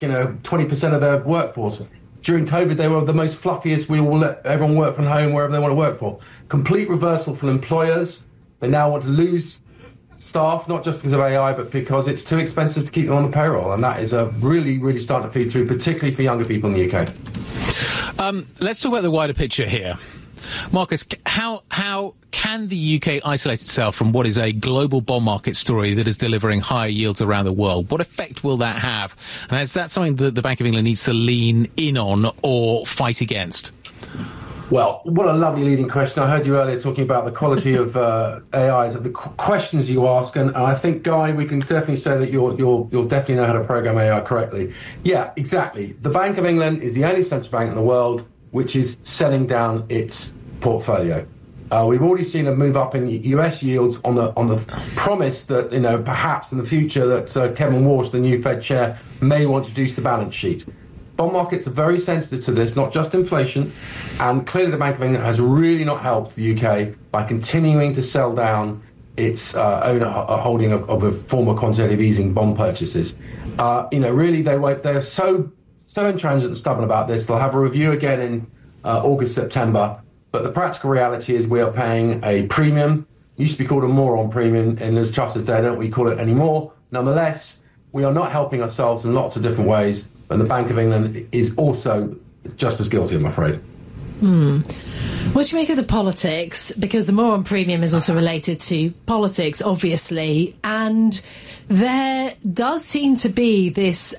20% of their workforce. During COVID, they were the most fluffiest. We will let everyone work from home wherever they want to work for. Complete reversal from employers. They now want to lose staff, not just because of AI, but because it's too expensive to keep them on the payroll. And that is really, really starting to feed through, particularly for younger people in the UK. Let's talk about the wider picture here. Marcus, how can the UK isolate itself from what is a global bond market story that is delivering higher yields around the world? What effect will that have? And is that something that the Bank of England needs to lean in on or fight against? Well, what a lovely leading question. I heard you earlier talking about the quality of AI, the questions you ask, and I think, Guy, we can definitely say that you'll definitely know how to program AI correctly. Yeah, exactly. The Bank of England is the only central bank in the world which is selling down its portfolio. We've already seen a move up in US yields on the promise that, perhaps in the future that Kevin Walsh, the new Fed chair, may want to reduce the balance sheet. Bond markets are very sensitive to this, not just inflation, and clearly the Bank of England has really not helped the UK by continuing to sell down its holding of a former quantitative easing bond purchases. Really they're so intransigent and stubborn about this. They'll have a review again in August, September. But the practical reality is we are paying a premium. It used to be called a moron premium in Liz Truss's day. Don't we call it anymore? Nonetheless, we are not helping ourselves in lots of different ways. And the Bank of England is also just as guilty, I'm afraid. What do you make of the politics? Because the moron premium is also related to politics, obviously. And there does seem to be this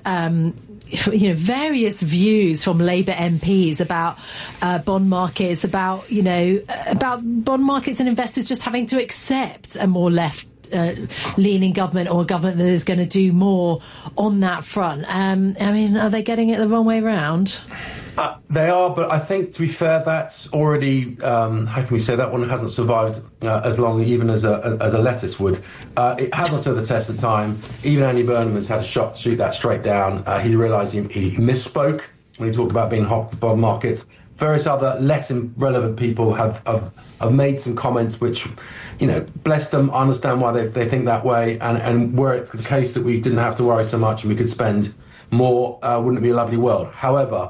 various views from Labour MPs about bond markets, about bond markets and investors just having to accept a more leaning government or a government that is going to do more on that front. Are they getting it the wrong way round? They are, but I think, to be fair, that's already, how can we say, that one hasn't survived as long, even as a lettuce would. It hasn't stood the test of time. Even Andy Burnham has had to shoot that straight down. He realised he misspoke when he talked about being hot for bond markets. Various other less relevant people have made some comments which, bless them, I understand why they think that way. And were it the case that we didn't have to worry so much and we could spend more, wouldn't it be a lovely world? However,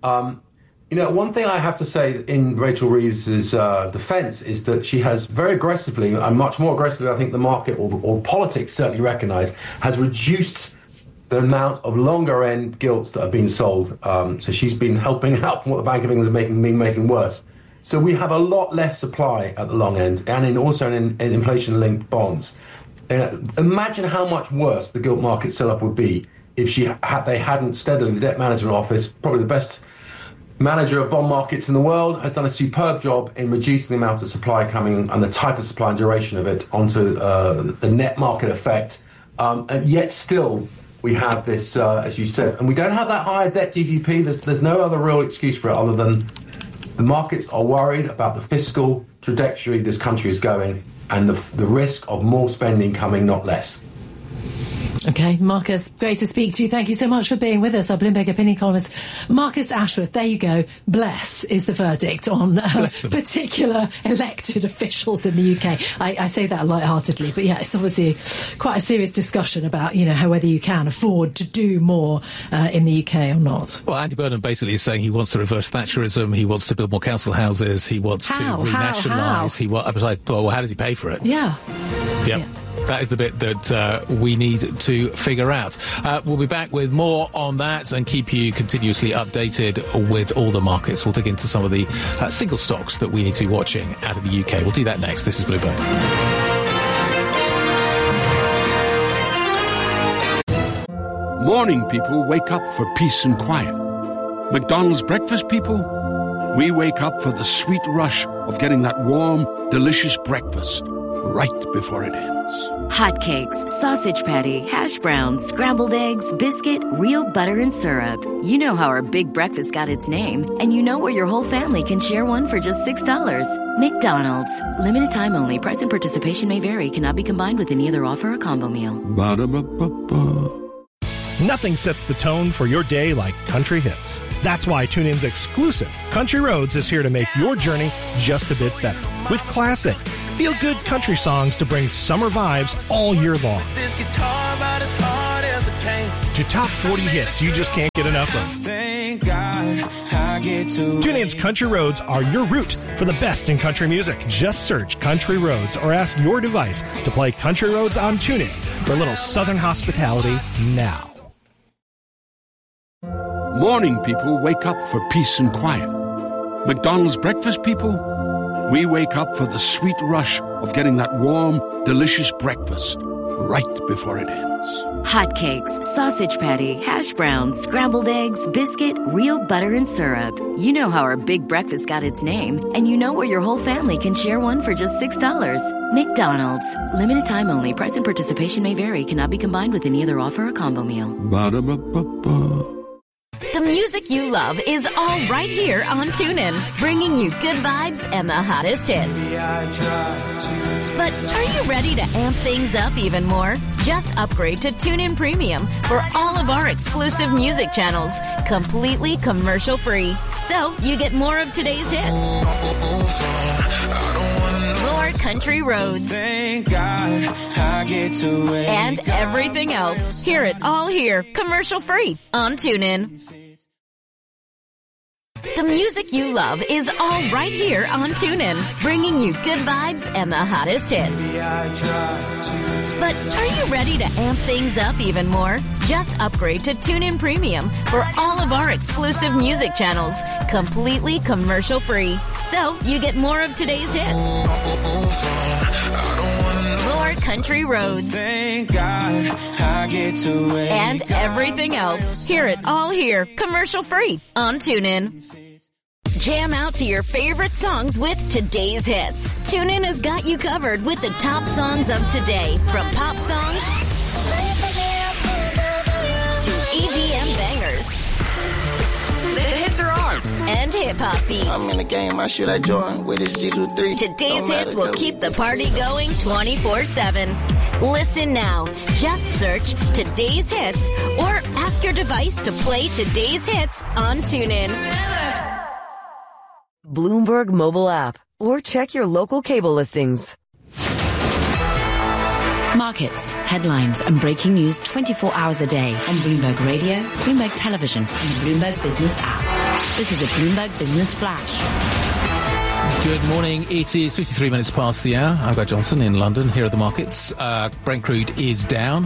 one thing I have to say in Rachel Reeves's defence is that she has very aggressively, and much more aggressively, I think the market or politics certainly recognise, has reduced the amount of longer end gilts that have been sold. So she's been helping out from what the Bank of England has been making worse. So we have a lot less supply at the long end, and also in inflation-linked bonds. Imagine how much worse the gilt market sell-off would be if they hadn't steadily, the debt management office, probably the best manager of bond markets in the world, has done a superb job in reducing the amount of supply coming and the type of supply and duration of it onto the net market effect. And yet still we have this, as you said, and we don't have that higher debt GDP. There's no other real excuse for it other than the markets are worried about the fiscal trajectory this country is going and the risk of more spending coming, not less. OK, Marcus, great to speak to you. Thank you so much for being with us, our Bloomberg opinion columnist. Marcus Ashworth, there you go. Bless is the verdict on particular elected officials in the UK. I say that lightheartedly, but yeah, it's obviously quite a serious discussion about, whether you can afford to do more in the UK or not. Well, Andy Burnham basically is saying he wants to reverse Thatcherism, he wants to build more council houses, he wants to renationalise. Well, how does he pay for it? Yeah. That is the bit that we need to figure out. We'll be back with more on that and keep you continuously updated with all the markets. We'll dig into some of the single stocks that we need to be watching out of the UK. We'll do that next. This is Bloomberg. Morning people wake up for peace and quiet. McDonald's breakfast people, we wake up for the sweet rush of getting that warm, delicious breakfast right before it ends. Hotcakes, sausage patty, hash browns, scrambled eggs, biscuit, real butter and syrup. You know how our big breakfast got its name, and you know where your whole family can share one for just $6. McDonald's. Limited time only. Price and participation may vary. Cannot be combined with any other offer or combo meal. Ba-da-ba-ba-ba. Nothing sets the tone for your day like country hits. That's why TuneIn's exclusive Country Roads is here to make your journey just a bit better. With classic, feel-good country songs to bring summer vibes all year long. This guitar about as hard as a to top 40 hits you just can't get enough of. Thank God I get to TuneIn's Country Roads are your route for the best in country music. Just search Country Roads or ask your device to play Country Roads on TuneIn for a little Southern hospitality now. Morning people wake up for peace and quiet. McDonald's breakfast people, we wake up for the sweet rush of getting that warm, delicious breakfast right before it ends. Hotcakes, sausage patty, hash browns, scrambled eggs, biscuit, real butter and syrup. You know how our big breakfast got its name, and you know where your whole family can share one for just $6. McDonald's. Limited time only. Price and participation may vary. Cannot be combined with any other offer or combo meal. Ba-da-ba-ba-ba. The music you love is all right here on TuneIn, bringing you good vibes and the hottest hits. But are you ready to amp things up even more? Just upgrade to TuneIn Premium for all of our exclusive music channels, completely commercial-free. So you get more of today's hits. More country roads. Thank God I get to wake And everything else. Hear it all here, commercial-free on TuneIn. The music you love is all right here on TuneIn, bringing you good vibes and the hottest hits. But are you ready to amp things up even more? Just upgrade to TuneIn Premium for all of our exclusive music channels, completely commercial-free. So you get more of today's hits. More country roads. Thank God I get to wake And everything else. Hear it all here, commercial-free on TuneIn. Jam out to your favorite songs with today's hits. TuneIn has got you covered with the top songs of today, from pop songs to EDM bangers. The hits are on. And hip-hop beats. I'm in the game, I shoot like Jordan with his G23. Today's hits will keep the party going 24/7. Listen now. Just search Today's Hits or ask your device to play Today's Hits on TuneIn. Bloomberg mobile app, or check your local cable listings. Markets, headlines, and breaking news 24 hours a day on Bloomberg Radio, Bloomberg Television, and the Bloomberg Business app. This is a Bloomberg Business Flash. Good morning. It is 53 minutes past the hour. I'm Guy Johnson in London. Here are the markets. Brent crude is down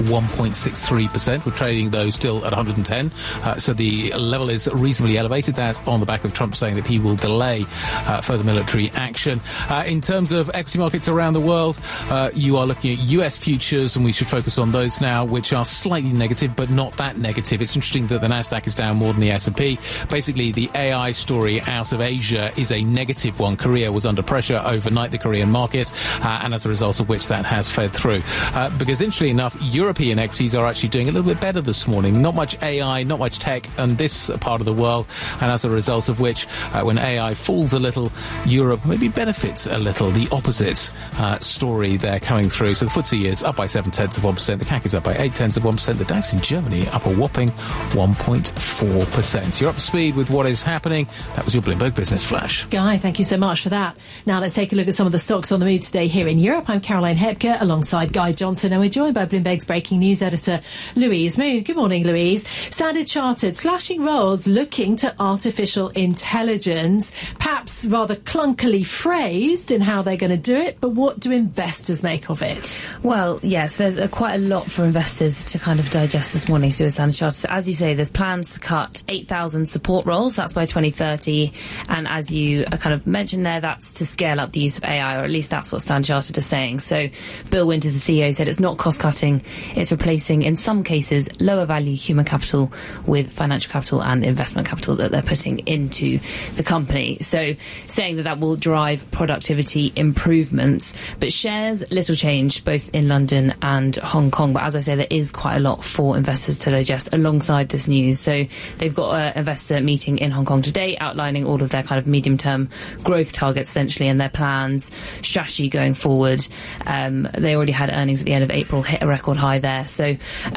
1.63%. We're trading, though, still at 110. So the level is reasonably elevated. That's on the back of Trump saying that he will delay further military action. In terms of equity markets around the world, you are looking at US futures, and we should focus on those now, which are slightly negative, but not that negative. It's interesting that the Nasdaq is down more than the S&P. Basically, the AI story out of Asia is a negative one. Korea was under pressure overnight, the Korean market, and as a result of which that has fed through. Because interestingly enough, European equities are actually doing a little bit better this morning. Not much AI, not much tech in this part of the world, and as a result of which, when AI falls a little, Europe maybe benefits a little. The opposite story there coming through. So the FTSE is up by 0.7%, the CAC is up by 0.8%, the DAX in Germany up a whopping 1.4%. You're up to speed with what is happening. That was your Bloomberg Business Flash. Guy, thank you so much for that. Now let's take a look at some of the stocks on the move today here in Europe. I'm Caroline Hepker alongside Guy Johnson, and we're joined by Bloomberg's breaking news editor Louise Moon. Good morning, Louise. Standard Chartered slashing rolls looking to artificial intelligence, perhaps rather clunkily phrased in how they're going to do it, but what do investors make of it? Well, yes, there's quite a lot for investors to kind of digest this morning, so Standard Chartered. So as you say, there's plans to cut 8,000 support roles, that's by 2030, and as you kind of mentioned there, that's to scale up the use of AI, or at least that's what Standard Chartered is saying. So Bill Winters, the CEO, said it's not cost cutting, it's replacing, in some cases, lower value human capital with financial capital and investment capital that they're putting into the company. So saying that that will drive productivity improvements, but shares little change both in London and Hong Kong. But as I say, there is quite a lot for investors to digest alongside this news. So they've got an investor meeting in Hong Kong today outlining all of their kind of medium-term growth targets essentially and their plans, strategy going forward. They already had earnings at the end of April, hit a record high there. So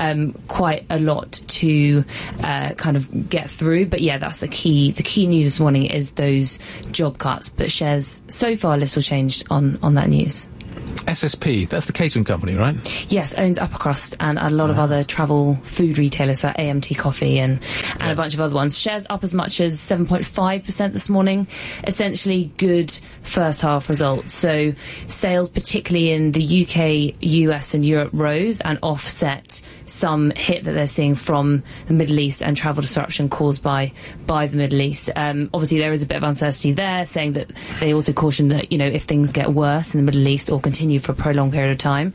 quite a lot to kind of get through. But yeah, that's the key. The key news this morning is those job cuts, but shares so far little changed on that news. SSP, that's the catering company, right? Yes, owns Upper Crust and a lot of other travel food retailers like AMT Coffee and a bunch of other ones. Shares up as much as 7.5% this morning. Essentially good first half results. So sales, particularly in the UK, US and Europe, rose and offset some hit that they're seeing from the Middle East and travel disruption caused by the Middle East. Obviously, there is a bit of uncertainty there, saying that they also caution that, you know, if things get worse in the Middle East or continue for a prolonged period of time,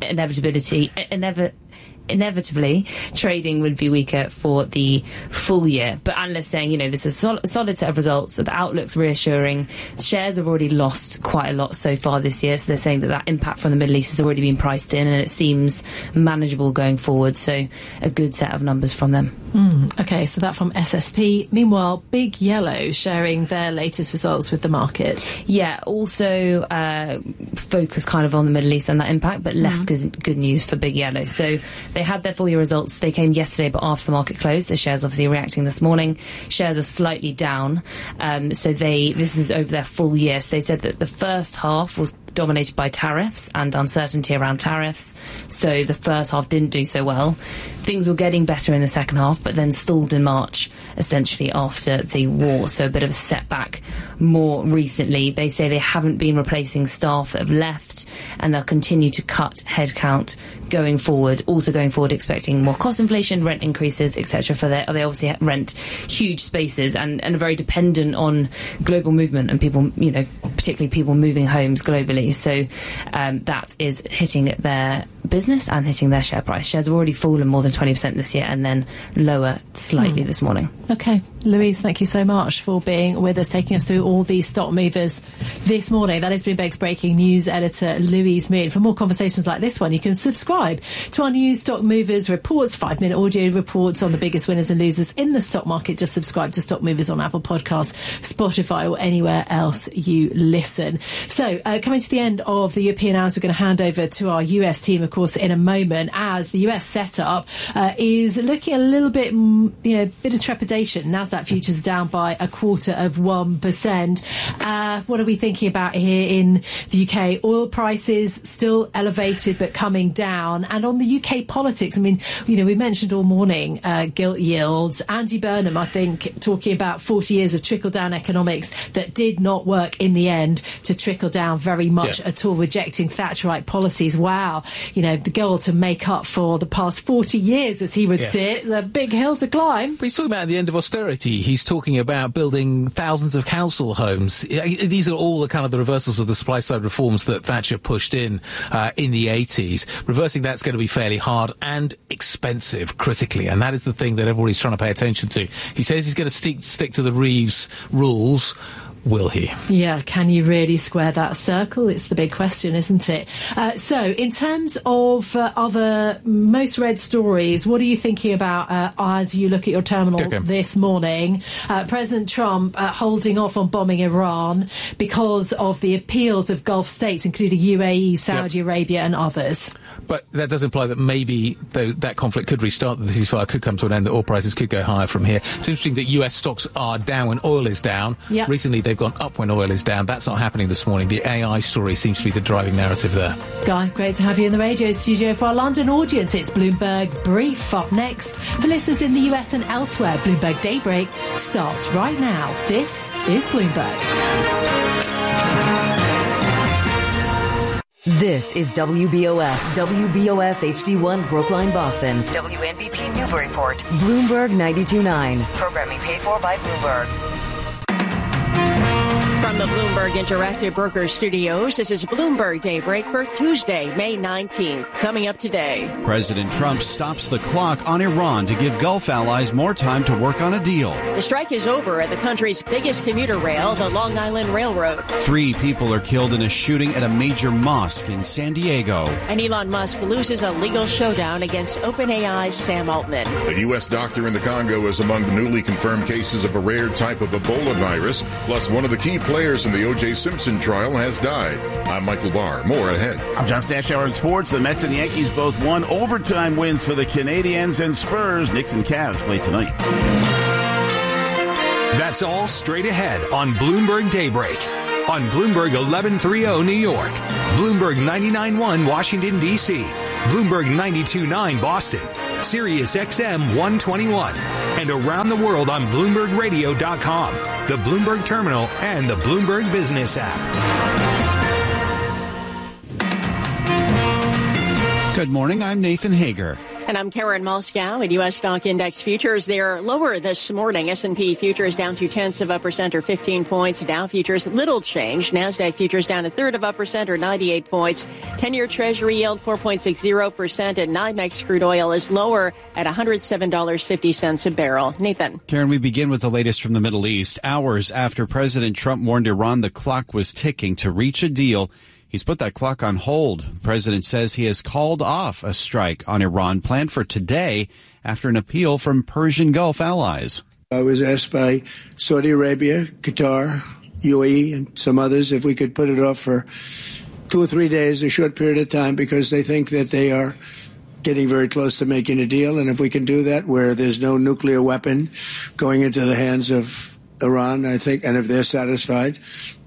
inevitably trading would be weaker for the full year. But analysts saying, you know, this is a solid set of results, the outlook's reassuring. Shares have already lost quite a lot so far this year, so they're saying that impact from the Middle East has already been priced in and it seems manageable going forward, so a good set of numbers from them. Okay, so that from SSP. Meanwhile, Big Yellow sharing their latest results with the market. Yeah, also focus kind of on the Middle East and that impact, but less good news for Big Yellow. So they had their full year results. They came yesterday, but after the market closed. The shares obviously reacting this morning. Shares are slightly down. So this is over their full year. So they said that the first half was dominated by tariffs and uncertainty around tariffs. So the first half didn't do so well. Things were getting better in the second half, but then stalled in March, essentially after the war. So a bit of a setback more recently. They say they haven't been replacing staff that have left, and they'll continue to cut headcount going forward. Also going forward, expecting more cost inflation, rent increases, etc. They obviously rent huge spaces and are very dependent on global movement and people, you know, particularly people moving homes globally. So that is hitting their business and hitting their share price. Shares have already fallen more than 20% this year and then lower slightly this morning. Okay, Louise, thank you so much for being with us, taking us through all these stock movers this morning. That is Bloomberg's breaking news editor, Louise Moon. For more conversations like this one, you can subscribe to our new Stock Movers reports, 5-minute audio reports on the biggest winners and losers in the stock market. Just subscribe to Stock Movers on Apple Podcasts, Spotify or anywhere else you listen. So, coming to the end of the European hours, we're going to hand over to our US team, of course, in a moment, as the US setup is looking a little bit, bit of trepidation. Nasdaq futures down by 0.25%. What are we thinking about here in the UK? Oil prices still elevated but coming down. And on the UK politics, I mean, you know, we mentioned all morning gilt yields. Andy Burnham, I think, talking about 40 years of trickle-down economics that did not work in the end to trickle down very much at all, rejecting Thatcherite policies. Wow. You know, the goal to make up for the past 40 years, as he would say, is a big hill to climb. But he's talking about the end of austerity. He's talking about building thousands of council homes. These are all the kind of the reversals of the supply side reforms that Thatcher pushed in the 80s. Reversing that's going to be fairly hard and expensive, critically, and that is the thing that everybody's trying to pay attention to. He says he's going to stick to the Reeves rules. Will he? Yeah, can you really square that circle? It's the big question, isn't it? So, in terms of other most read stories, what are you thinking about as you look at your terminal this morning? President Trump holding off on bombing Iran because of the appeals of Gulf states, including UAE, Saudi Arabia and others. But that does imply that maybe that conflict could restart, the ceasefire could come to an end, that oil prices could go higher from here. It's interesting that US stocks are down when oil is down. Recently they've gone up when oil is down. That's not happening this morning. The AI story seems to be the driving narrative there. Guy, great to have you in the radio studio. For our London audience, it's Bloomberg Brief. Up next, for listeners in the US and elsewhere, Bloomberg Daybreak starts right now. This is Bloomberg. This is WBOS HD1 Brookline, Boston. WNBP Newburyport. Bloomberg 92.9. Programming paid for by Bloomberg. From the Bloomberg Interactive Brokers Studios, this is Bloomberg Daybreak for Tuesday, May 19th. Coming up today, President Trump stops the clock on Iran to give Gulf allies more time to work on a deal. The strike is over at the country's biggest commuter rail, the Long Island Railroad. 3 people are killed in a shooting at a major mosque in San Diego. And Elon Musk loses a legal showdown against OpenAI's Sam Altman. A U.S. doctor in the Congo is among the newly confirmed cases of a rare type of Ebola virus, plus one of the key players in the O.J. Simpson trial has died. I'm Michael Barr. More ahead. I'm John Stashower in sports. The Mets and Yankees both won overtime wins for the Canadiens and Spurs. Knicks and Cavs play tonight. That's all straight ahead on Bloomberg Daybreak. on Bloomberg 1130 New York, Bloomberg 99.1 Washington, D.C., Bloomberg 92.9 Boston, Sirius XM 121, and around the world on BloombergRadio.com, the Bloomberg Terminal, and the Bloomberg Business app. Good morning, I'm Nathan Hager. And I'm Karen Moscow. At U.S. stock index futures, they're lower this morning. S&P futures down 0.2% or 15 points. Dow futures, little change. NASDAQ futures down 0.33% or 98 points. 10-year Treasury yield 4.60%. And NYMEX crude oil is lower at $107.50 a barrel. Nathan. Karen, we begin with the latest from the Middle East. Hours after President Trump warned Iran the clock was ticking to reach a deal, he's put that clock on hold. The president says he has called off a strike on Iran planned for today after an appeal from Persian Gulf allies. I was asked by Saudi Arabia, Qatar, UAE, and some others if we could put it off for 2 or 3 days, a short period of time, because they think that they are getting very close to making a deal. And if we can do that where there's no nuclear weapon going into the hands of Iran, I think, and if they're satisfied,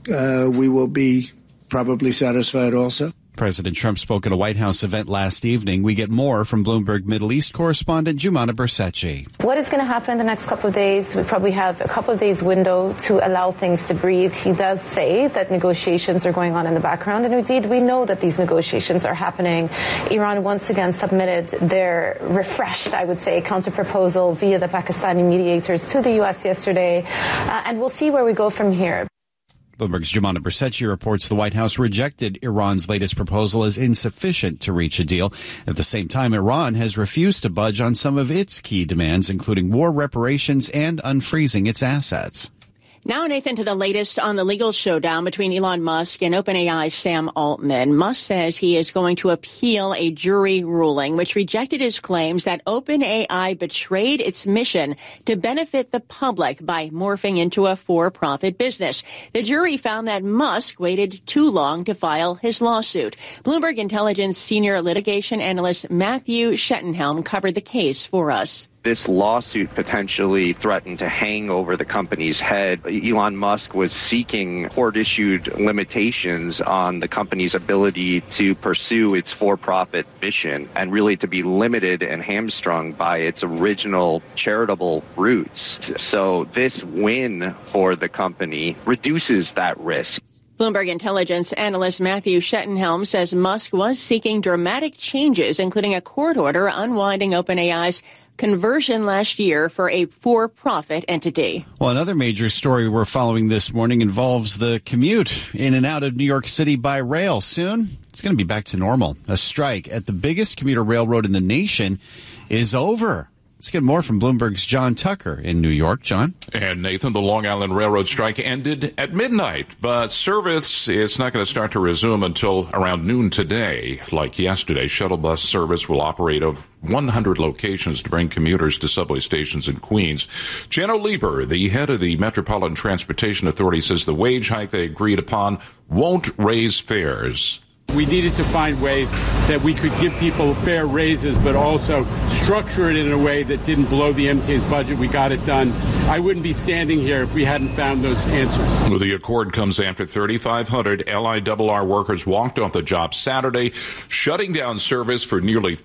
we will be probably satisfied also. President Trump spoke at a White House event last evening. We get more from Bloomberg Middle East correspondent Jumana Bersecci. What is going to happen in the next couple of days? We probably have a couple of days window to allow things to breathe. He does say that negotiations are going on in the background, and indeed we know that these negotiations are happening. Iran once again submitted their refreshed, I would say, counter-proposal via the Pakistani mediators to the U.S. yesterday, and we'll see where we go from here. Bloomberg's Jumana Bersecci reports the White House rejected Iran's latest proposal as insufficient to reach a deal. At the same time, Iran has refused to budge on some of its key demands, including war reparations and unfreezing its assets. Now, Nathan, to the latest on the legal showdown between Elon Musk and OpenAI's Sam Altman. Musk says he is going to appeal a jury ruling which rejected his claims that OpenAI betrayed its mission to benefit the public by morphing into a for-profit business. The jury found that Musk waited too long to file his lawsuit. Bloomberg Intelligence senior litigation analyst Matthew Schettenhelm covered the case for us. This lawsuit potentially threatened to hang over the company's head. Elon Musk was seeking court-issued limitations on the company's ability to pursue its for-profit mission and really to be limited and hamstrung by its original charitable roots. So this win for the company reduces that risk. Bloomberg Intelligence analyst Matthew Schettenhelm says Musk was seeking dramatic changes, including a court order unwinding OpenAI's conversion last year for a for-profit entity. Well, another major story we're following this morning involves the commute in and out of New York City by rail. Soon, it's going to be back to normal. A strike at the biggest commuter railroad in the nation is over. Let's get more from Bloomberg's John Tucker in New York. John? And Nathan, the Long Island Railroad strike ended at midnight, but service is not going to start to resume until around noon today. Like yesterday, shuttle bus service will operate of 100 locations to bring commuters to subway stations in Queens. Jano Lieber, the head of the Metropolitan Transportation Authority, says the wage hike they agreed upon won't raise fares. We needed to find ways that we could give people fair raises, but also structure it in a way that didn't blow the MTA's budget. We got it done. I wouldn't be standing here if we hadn't found those answers. Well, the accord comes after 3,500 LIRR workers walked off the job Saturday, shutting down service for nearly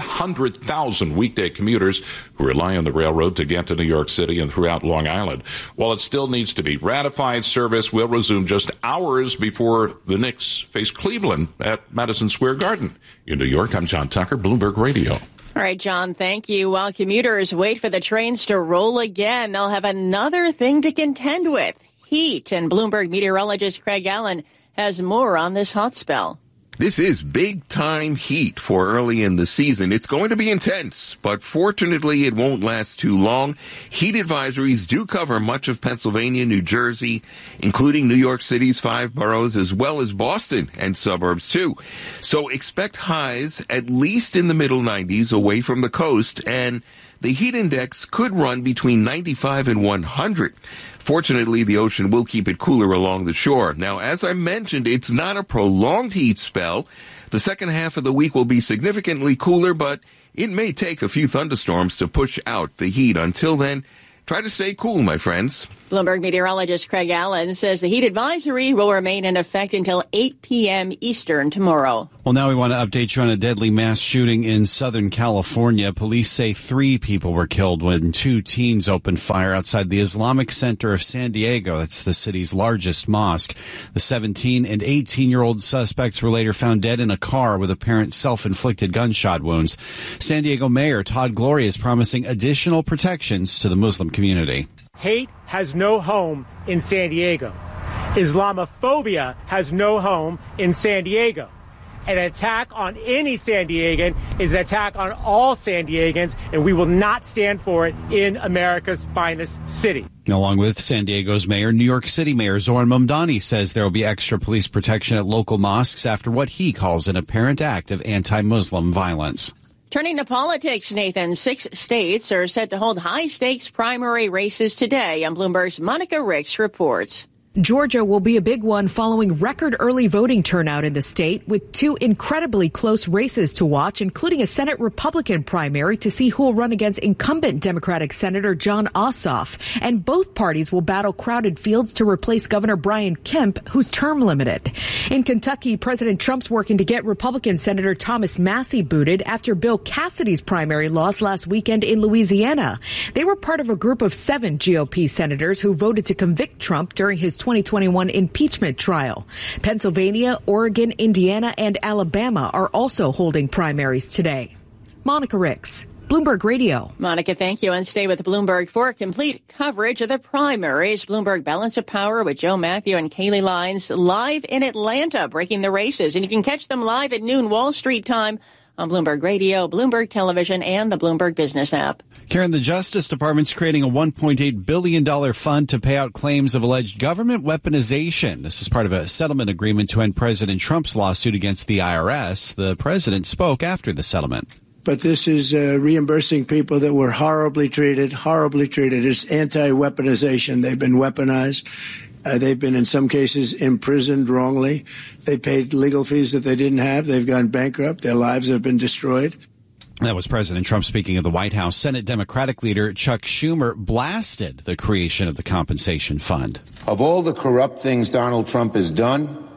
300,000 weekday commuters who rely on the railroad to get to New York City and throughout Long Island. While it still needs to be ratified, service will resume just hours before the Knicks face Cleveland at Madison Square Garden. In New York, I'm John Tucker, Bloomberg Radio. All right, John, thank you. While commuters wait for the trains to roll again, they'll have another thing to contend with: heat. And Bloomberg meteorologist Craig Allen has more on this hot spell. This is big-time heat for early in the season. It's going to be intense, but fortunately it won't last too long. Heat advisories do cover much of Pennsylvania, New Jersey, including New York City's 5 boroughs, as well as Boston and suburbs, too. So expect highs at least in the middle 90s away from the coast, and the heat index could run between 95 and 100. Fortunately, the ocean will keep it cooler along the shore. Now, as I mentioned, it's not a prolonged heat spell. The second half of the week will be significantly cooler, but it may take a few thunderstorms to push out the heat. Until then, Try to stay cool, my friends. Bloomberg meteorologist Craig Allen says the heat advisory will remain in effect until 8 p.m. Eastern tomorrow. Well, now we want to update you on a deadly mass shooting in Southern California. Police say 3 people were killed when 2 teens opened fire outside the Islamic Center of San Diego. That's the city's largest mosque. The 17 and 18-year-old suspects were later found dead in a car with apparent self-inflicted gunshot wounds. San Diego Mayor Todd Gloria is promising additional protections to the Muslim community. Hate has no home in San Diego. Islamophobia has no home in San Diego. An attack on any San Diegan is an attack on all San Diegans, and we will not stand for it in America's finest city. Along with San Diego's mayor, New York City Mayor Zohran Mamdani says there will be extra police protection at local mosques after what he calls an apparent act of anti-Muslim violence. Turning to politics, Nathan, 6 states are set to hold high-stakes primary races today. On Bloomberg's Monica Ricks reports. Georgia will be a big one following record early voting turnout in the state, with 2 incredibly close races to watch, including a Senate Republican primary to see who will run against incumbent Democratic Senator Jon Ossoff. And both parties will battle crowded fields to replace Governor Brian Kemp, who's term limited. In Kentucky, President Trump's working to get Republican Senator Thomas Massie booted after Bill Cassidy's primary loss last weekend in Louisiana. They were part of a group of 7 GOP senators who voted to convict Trump during his 2021 impeachment trial. Pennsylvania, Oregon, Indiana, and Alabama are also holding primaries today. Monica Ricks, Bloomberg Radio. Monica, thank you. And stay with Bloomberg for complete coverage of the primaries. Bloomberg Balance of Power with Joe Matthew and Kaylee Lines live in Atlanta, breaking the races. And you can catch them live at noon Wall Street time on Bloomberg Radio, Bloomberg Television, and the Bloomberg Business app. Karen, the Justice Department's creating a $1.8 billion fund to pay out claims of alleged government weaponization. This is part of a settlement agreement to end President Trump's lawsuit against the IRS. The president spoke after the settlement. But this is reimbursing people that were horribly treated. It's anti-weaponization. They've been weaponized. They've been, in some cases, imprisoned wrongly. They paid legal fees that they didn't have. They've gone bankrupt. Their lives have been destroyed. That was President Trump speaking at the White House. Senate Democratic leader Chuck Schumer blasted the creation of the compensation fund. Of all the corrupt things Donald Trump has done,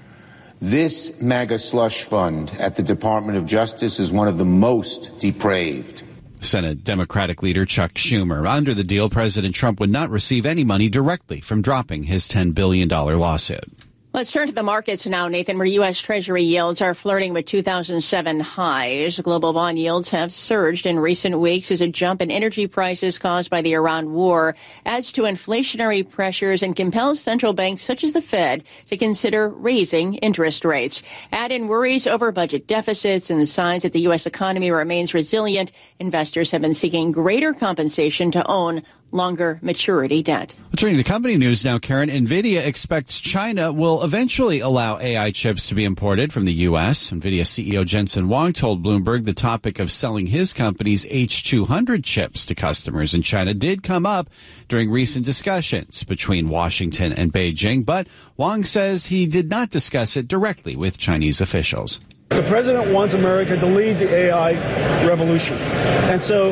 this MAGA slush fund at the Department of Justice is one of the most depraved. Senate Democratic leader Chuck Schumer. Under the deal, President Trump would not receive any money directly from dropping his $10 billion lawsuit. Let's turn to the markets now, Nathan, where U.S. Treasury yields are flirting with 2007 highs. Global bond yields have surged in recent weeks as a jump in energy prices caused by the Iran war adds to inflationary pressures and compels central banks such as the Fed to consider raising interest rates. Add in worries over budget deficits and the signs that the U.S. economy remains resilient. Investors have been seeking greater compensation to own longer maturity debt. Turning to company news now, Karen, NVIDIA expects China will eventually allow AI chips to be imported from the U.S. NVIDIA CEO Jensen Huang told Bloomberg the topic of selling his company's H200 chips to customers in China did come up during recent discussions between Washington and Beijing, but Huang says he did not discuss it directly with Chinese officials. The president wants America to lead the AI revolution. And so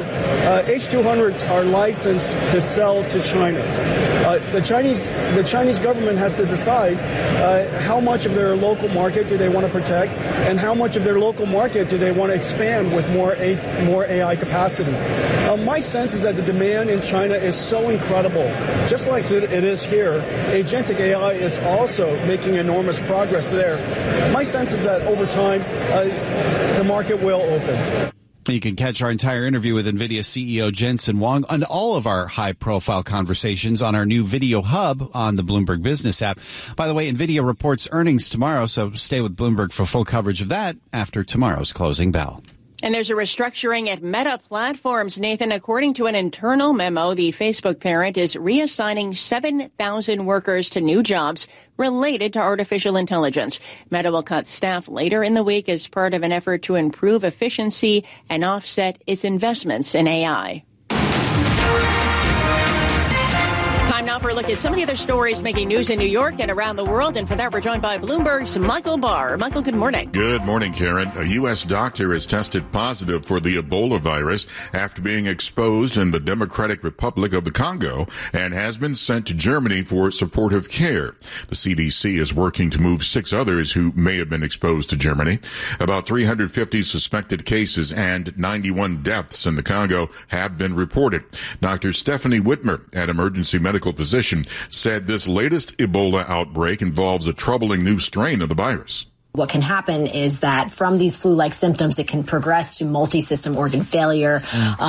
H200s are licensed to sell to China. The Chinese government has to decide how much of their local market do they want to protect and how much of their local market do they want to expand with more AI capacity. My sense is that the demand in China is so incredible. Just like it is here, agentic AI is also making enormous progress there. My sense is that over time, the market will open. You can catch our entire interview with NVIDIA CEO Jensen Huang and all of our high-profile conversations on our new video hub on the Bloomberg Business app. By the way, NVIDIA reports earnings tomorrow, so stay with Bloomberg for full coverage of that after tomorrow's closing bell. And there's a restructuring at Meta Platforms, Nathan. According to an internal memo, the Facebook parent is reassigning 7,000 workers to new jobs related to artificial intelligence. Meta will cut staff later in the week as part of an effort to improve efficiency and offset its investments in AI. Time now for look at some of the other stories making news in New York and around the world. And for that, we're joined by Bloomberg's Michael Barr. Michael, good morning. Good morning, Karen. A U.S. doctor has tested positive for the Ebola virus after being exposed in the Democratic Republic of the Congo and has been sent to Germany for supportive care. The CDC is working to move 6 others who may have been exposed to Germany. About 350 suspected cases and 91 deaths in the Congo have been reported. Dr. Stephanie Whitmer, an emergency medical physician, said this latest Ebola outbreak involves a troubling new strain of the virus. What can happen is that from these flu-like symptoms, it can progress to multi-system organ failure,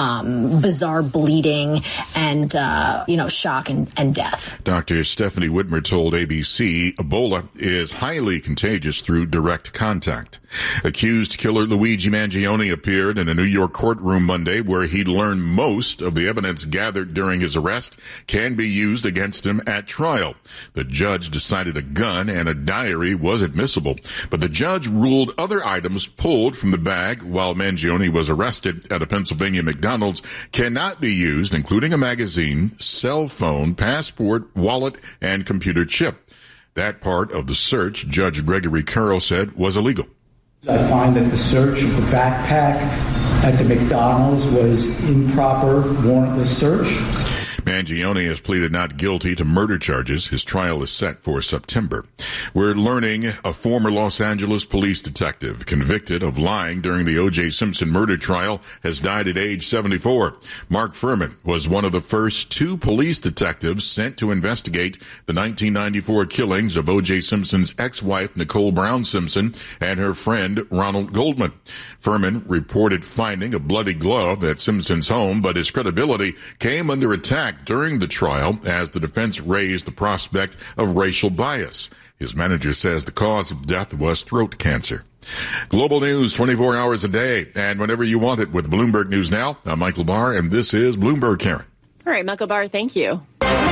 bizarre bleeding, and, shock and death. Dr. Stephanie Whitmer told ABC Ebola is highly contagious through direct contact. Accused killer Luigi Mangione appeared in a New York courtroom Monday where he learned most of the evidence gathered during his arrest can be used against him at trial. The judge decided a gun and a diary was admissible, but the judge ruled other items pulled from the bag while Mangione was arrested at a Pennsylvania McDonald's cannot be used, including a magazine, cell phone, passport, wallet, and computer chip. That part of the search, Judge Gregory Carroll said, was illegal. I find that the search of the backpack at the McDonald's was improper, warrantless search. Mangione has pleaded not guilty to murder charges. His trial is set for September. We're learning a former Los Angeles police detective convicted of lying during the O.J. Simpson murder trial has died at age 74. Mark Furman was one of the first 2 police detectives sent to investigate the 1994 killings of O.J. Simpson's ex-wife Nicole Brown Simpson and her friend Ronald Goldman. Furman reported finding a bloody glove at Simpson's home, but his credibility came under attack during the trial as the defense raised the prospect of racial bias. His manager says the cause of death was throat cancer. Global news 24 hours a day and whenever you want it with Bloomberg News Now. I'm Michael Barr, and this is Bloomberg, Karen. All right, Michael Barr, thank you.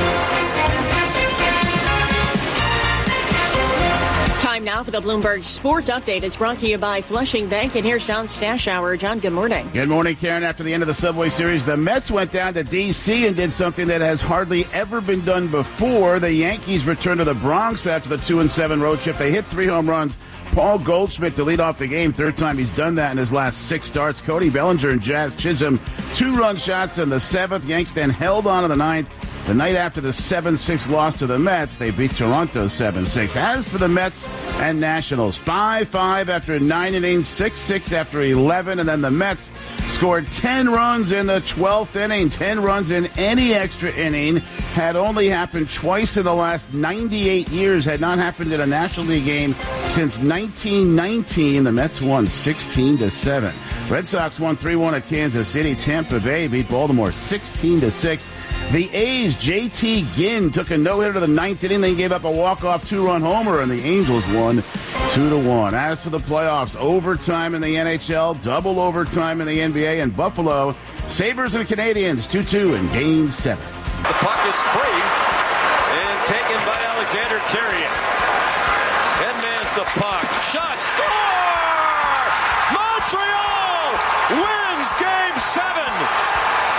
Time now for the Bloomberg Sports Update. It's brought to you by Flushing Bank. And here's John Stashower. John, good morning. Good morning, Karen. After the end of the Subway Series, the Mets went down to D.C. and did something that has hardly ever been done before. The Yankees returned to the Bronx after the 2-7 road trip. They hit 3 home runs. Paul Goldschmidt to lead off the game. 3rd time he's done that in his last 6 starts. Cody Bellinger and Jazz Chisholm, 2-run shots in the 7th. Yanks then held on in the 9th. The night after the 7-6 loss to the Mets, they beat Toronto 7-6. As for the Mets and Nationals, 5-5 after 9 innings, 6-6 after 11, and then the Mets scored 10 runs in the 12th inning. 10 runs in any extra inning had only happened twice in the last 98 years, had not happened in a National League game since 1919. The Mets won 16-7. Red Sox won 3-1 at Kansas City. Tampa Bay beat Baltimore 16-6. The A's, J.T. Ginn took a no-hitter to the 9th inning, then gave up a walk-off 2-run homer, and the Angels won 2-1. As for the playoffs, overtime in the NHL, double overtime in the NBA, and Buffalo, Sabres and Canadiens 2-2 in Game 7. The puck is free and taken by Alexander Carrier. Headman's the puck. Shot, score! Montreal wins Game 7.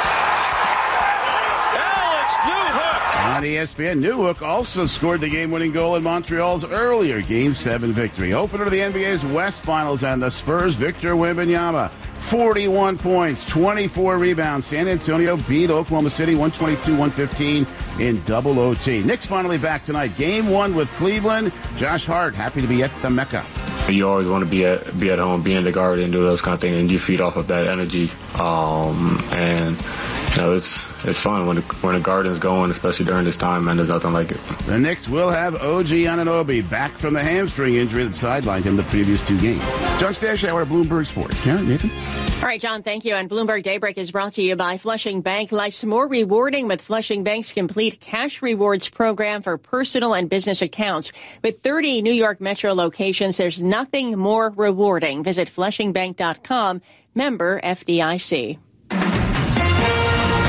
On ESPN, Newhook also scored the game-winning goal in Montreal's earlier Game 7 victory. Opener to the NBA's West Finals, and the Spurs' Victor Wembanyama, 41 points, 24 rebounds. San Antonio beat Oklahoma City 122-115 in double OT. Knicks finally back tonight. Game 1 with Cleveland. Josh Hart happy to be at the Mecca. You always want to be at home, be in the Garden, do those kind of things, and you feed off of that energy. And it's fun when the Garden's going, especially during this time, man. There's nothing like it. The Knicks will have OG Anunoby back from the hamstring injury that sidelined him the previous 2 games. John Stashower, Bloomberg Sports. Karen, Nathan? All right, John, thank you. And Bloomberg Daybreak is brought to you by Flushing Bank. Life's more rewarding with Flushing Bank's complete cash rewards program for personal and business accounts. With 30 New York Metro locations, there's nothing more rewarding. Visit flushingbank.com, member FDIC.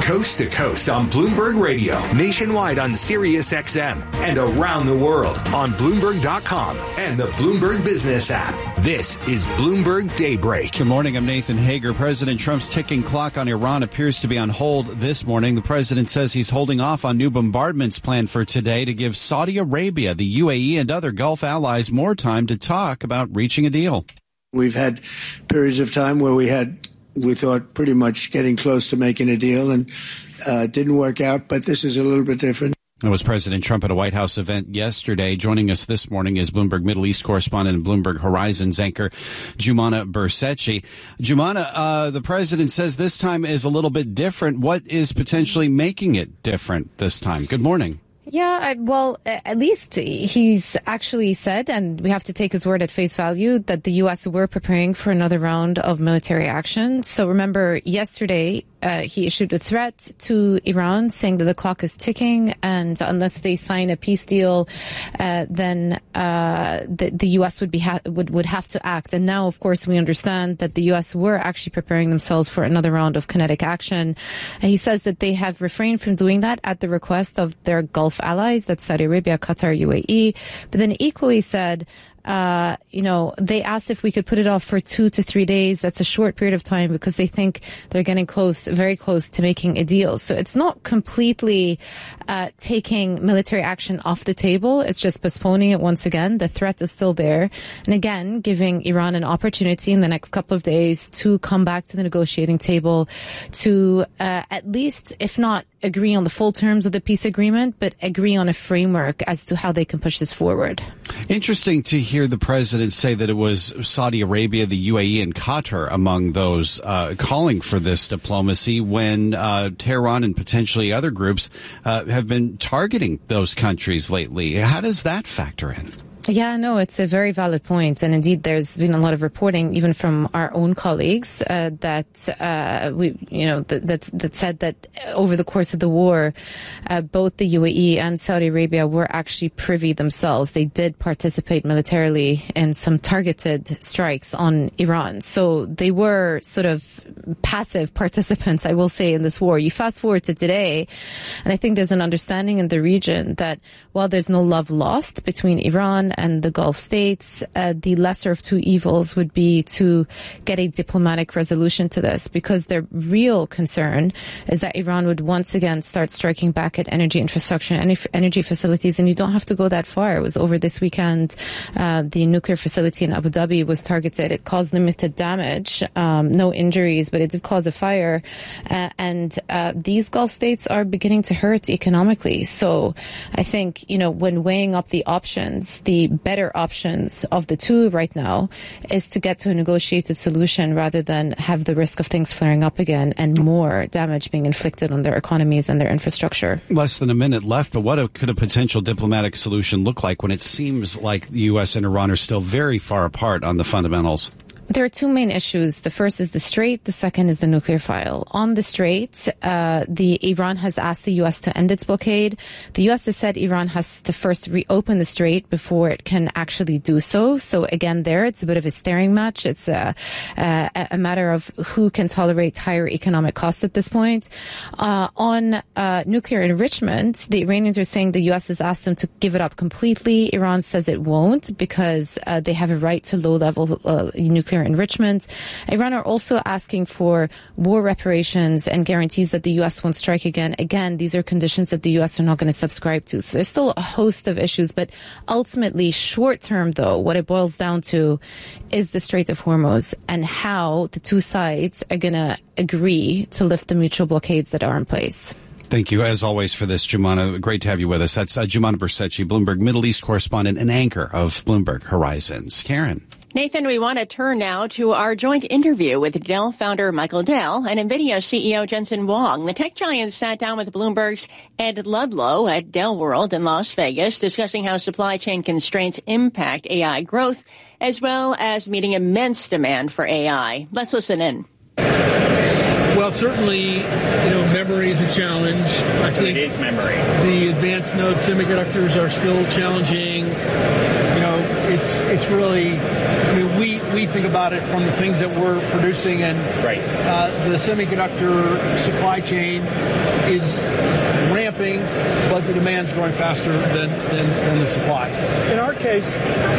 Coast to coast on Bloomberg Radio, nationwide on Sirius XM, and around the world on Bloomberg.com and the Bloomberg Business app. This is Bloomberg Daybreak. Good morning. I'm Nathan Hager. President Trump's ticking clock on Iran appears to be on hold this morning. The president says he's holding off on new bombardments planned for today to give Saudi Arabia, the UAE, and other Gulf allies more time to talk about reaching a deal. We've had periods of time where we thought pretty much getting close to making a deal, and didn't work out, but this is a little bit different. That was President Trump at a White House event yesterday. Joining us this morning is Bloomberg Middle East correspondent and Bloomberg Horizons anchor Joumana Bersecci. Joumana, the president says this time is a little bit different. What is potentially making it different this time? Good morning. Yeah, well, at least he's actually said, and we have to take his word at face value, that the U.S. were preparing for another round of military action. So remember, yesterday, he issued a threat to Iran saying that the clock is ticking, and unless they sign a peace deal, then the U.S. would have to act. And now, of course, we understand that the U.S. were actually preparing themselves for another round of kinetic action. And he says that they have refrained from doing that at the request of their Gulf allies, that's Saudi Arabia, Qatar, UAE, but then equally said, they asked if we could put it off for 2 to 3 days. That's a short period of time because they think they're getting very close to making a deal. So it's not completely taking military action off the table. It's just postponing it once again. The threat is still there. And again, giving Iran an opportunity in the next couple of days to come back to the negotiating table to at least, if not agree on the full terms of the peace agreement, but agree on a framework as to how they can push this forward. Interesting to hear the president say that it was Saudi Arabia, the UAE, and Qatar among those calling for this diplomacy when Tehran and potentially other groups have been targeting those countries lately. How does that factor in? Yeah, no, it's a very valid point. And indeed, there's been a lot of reporting, even from our own colleagues, that said that over the course of the war, both the UAE and Saudi Arabia were actually privy themselves. They did participate militarily in some targeted strikes on Iran. So they were sort of passive participants, I will say, in this war. You fast forward to today, and I think there's an understanding in the region that while there's no love lost between Iran and the Gulf states, the lesser of two evils would be to get a diplomatic resolution to this, because their real concern is that Iran would once again start striking back at energy infrastructure and energy facilities. And you don't have to go that far. It was over this weekend. The nuclear facility in Abu Dhabi was targeted. It caused limited damage, no injuries, but it did cause a fire. And these Gulf states are beginning to hurt economically. So I think, when weighing up the options, the better options of the two right now is to get to a negotiated solution rather than have the risk of things flaring up again and more damage being inflicted on their economies and their infrastructure. Less than a minute left, but what could a potential diplomatic solution look like when it seems like the U.S. and Iran are still very far apart on the fundamentals? There are two main issues. The first is the Strait. The second is the nuclear file. On the Strait, Iran has asked the U.S. to end its blockade. The U.S. has said Iran has to first reopen the Strait before it can actually do so. So again, it's a bit of a staring match. It's a matter of who can tolerate higher economic costs at this point. On nuclear enrichment, the Iranians are saying the U.S. has asked them to give it up completely. Iran says it won't because they have a right to low-level nuclear enrichment. Iran are also asking for war reparations and guarantees that the U.S. won't strike again. Again, these are conditions that the U.S. are not going to subscribe to. So there's still a host of issues, but ultimately, short term, though, what it boils down to is the Strait of Hormuz and how the two sides are going to agree to lift the mutual blockades that are in place. Thank you, as always, for this, Joumana. Great to have you with us. That's Joumana Bersecci, Bloomberg Middle East correspondent and anchor of Bloomberg Horizons. Karen. Nathan, we want to turn now to our joint interview with Dell founder Michael Dell and NVIDIA CEO Jensen Huang. The tech giant sat down with Bloomberg's Ed Ludlow at Dell World in Las Vegas, discussing how supply chain constraints impact AI growth, as well as meeting immense demand for AI. Let's listen in. Well, certainly, memory is a challenge. I think it is memory. The advanced node semiconductors are still challenging. It's really, we think about it from the things that we're producing, and the semiconductor supply chain is ramping, but the demand's growing faster than the supply. In our case,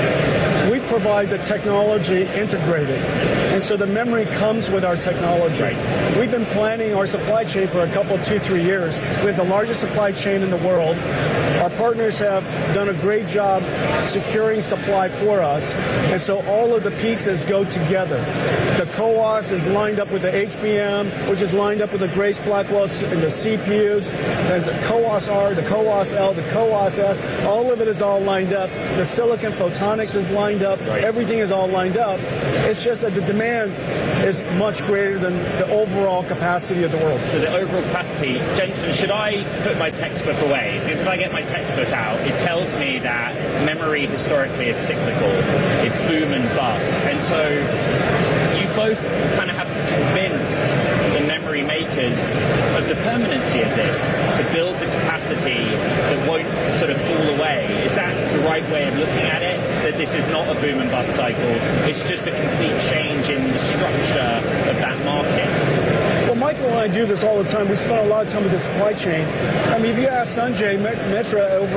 we provide the technology integrated, and so the memory comes with our technology. Right. We've been planning our supply chain for a couple, 2-3 years. We have the largest supply chain in the world. Our partners have done a great job securing supply for us, and so all of the pieces go together. The CoWoS is lined up with the HBM, which is lined up with the Grace Blackwell and the CPUs. There's the CoWoS-R, the CoWoS-L, the CoWoS-S. All of it is all lined up. The silicon photonics is lined up. Everything is all lined up. It's just that the demand is much greater than the overall capacity of the world. So the overall capacity, Jensen, should I put my textbook away? Because if I get my textbook out, it tells me that memory historically is cyclical. It's boom and bust. And so you both kind of have to convince the memory makers of the permanency of this to build the capacity that won't sort of fall away. Is that the right way of looking at it? That this is not a boom and bust cycle, it's just a complete change in the structure of that market? Well, Michael and I do this all the time. We spend a lot of time with the supply chain. I mean, if you ask Sanjay Mitra over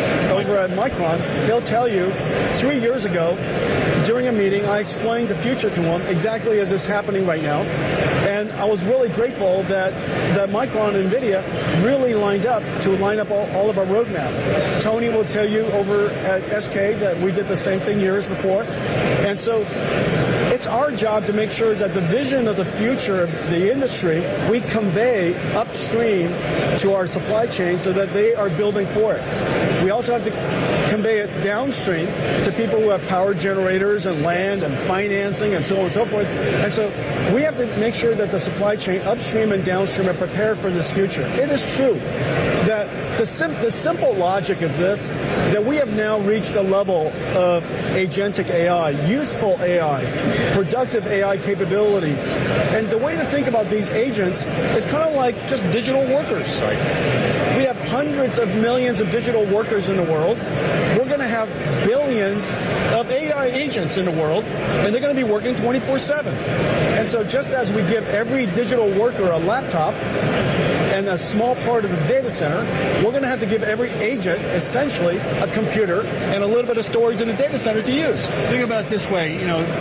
at Micron, he'll tell you 3 years ago, during a meeting, I explained the future to him exactly as is happening right now. And I was really grateful that Micron and NVIDIA really lined up all of our roadmap. Tony will tell you over at SK that we did the same thing years before. And so it's our job to make sure that the vision of the future of the industry, we convey upstream to our supply chain so that they are building for it. We also have to convey it downstream to people who have power generators and land and financing and so on and so forth. And so we have to make sure that the supply chain upstream and downstream are prepared for this future. It is true that the simple logic is this, that we have now reached a level of agentic AI, useful AI, productive AI capability. And the way to think about these agents is kind of like just digital workers. We have hundreds of millions of digital workers in the world. We're going to have billions of AI agents in the world, and they're going to be working 24/7. And so just as we give every digital worker a laptop and a small part of the data center, we're going to have to give every agent essentially a computer and a little bit of storage in the data center to use. Think about it this way,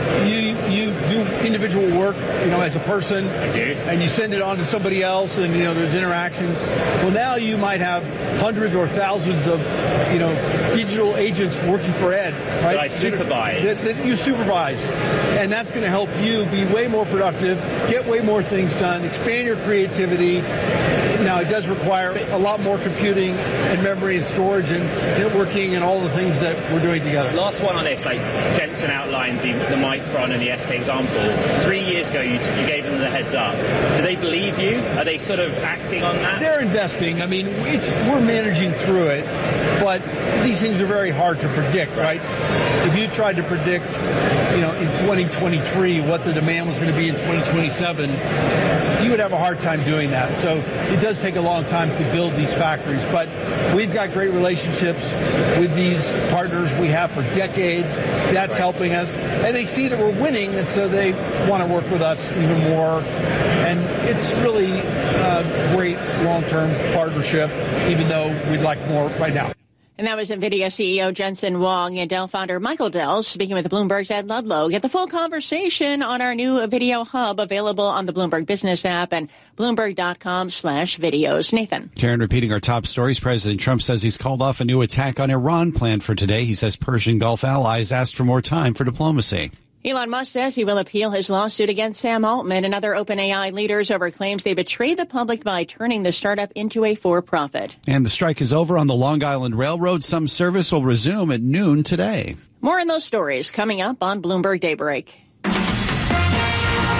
you do individual work, as a person. I do. And you send it on to somebody else, and, there's interactions. Well, now you might have hundreds or thousands of, digital agents working for Ed, right? That I supervise. That you supervise. And that's going to help you be way more productive, get way more things done, expand your creativity. Now, it does require a lot more computing and memory and storage and networking and all the things that we're doing together. Last one on this, Jensen outlined the Micron and the SK example. 3 years ago, you gave them the heads up. Do they believe you? Are they sort of acting on that? They're investing. I mean, we're managing through it, but these things are very hard to predict, right? If you tried to predict, in 2023 what the demand was going to be in 2027, you would have a hard time doing that. So it does take a long time to build these factories, but we've got great relationships with these partners we have for decades. That's helping us, and they see that we're winning, and so they want to work with us even more. And it's really a great long-term partnership, even though we'd like more right now. And that was NVIDIA CEO Jensen Huang and Dell founder Michael Dell speaking with Bloomberg's Ed Ludlow. Get the full conversation on our new video hub available on the Bloomberg Business app and Bloomberg.com/videos. Nathan. Karen, repeating our top stories, President Trump says he's called off a new attack on Iran planned for today. He says Persian Gulf allies asked for more time for diplomacy. Elon Musk says he will appeal his lawsuit against Sam Altman and other OpenAI leaders over claims they betrayed the public by turning the startup into a for-profit. And the strike is over on the Long Island Railroad. Some service will resume at noon today. More on those stories coming up on Bloomberg Daybreak.